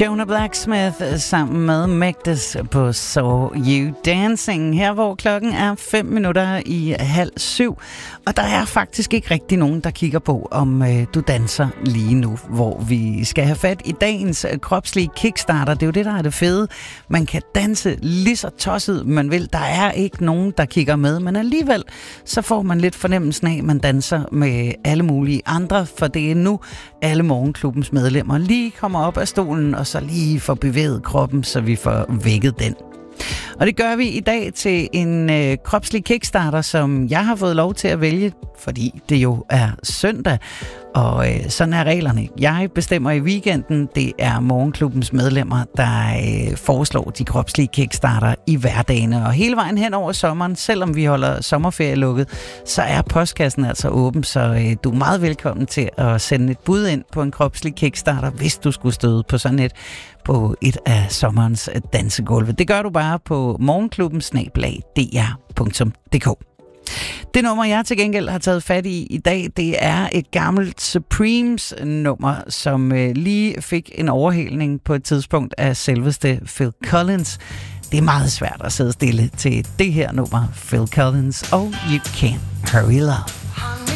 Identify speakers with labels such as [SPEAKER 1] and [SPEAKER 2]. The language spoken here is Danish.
[SPEAKER 1] Jonah Blacksmith sammen med Magdes på So You Dancing, her hvor klokken er 6:05. Og der er faktisk ikke rigtig nogen, der kigger på, om du danser lige nu, hvor vi skal have fat i dagens kropslige kickstarter. Det er jo det, der er det fede. Man kan danse lige så tosset man vil. Der er ikke nogen, der kigger med, men alligevel så får man lidt fornemmelsen af, at man danser med alle mulige andre, for det er nu alle Morgenklubbens medlemmer lige kommer op af stolen og så lige får bevæget kroppen, så vi får vækket den. Og det gør vi i dag til en kropslig kickstarter, som jeg har fået lov til at vælge, fordi det jo er søndag, og sådan er reglerne. Jeg bestemmer i weekenden, det er Morgenklubbens medlemmer, der foreslår de kropslige kickstarter i hverdagene. Og hele vejen hen over sommeren, selvom vi holder sommerferie lukket, så er postkassen altså åben, så du er meget velkommen til at sende et bud ind på en kropslig kickstarter, hvis du skulle støde på sådan et på et af sommerens dansegulve. Det gør du bare på morgenklubben@dr.dk. Det nummer, jeg til gengæld har taget fat i dag, det er et gammelt Supremes-nummer, som lige fik en overhælning på et tidspunkt af selveste Phil Collins. Det er meget svært at sidde stille til det her nummer, Phil Collins og You Can't Hurry Love.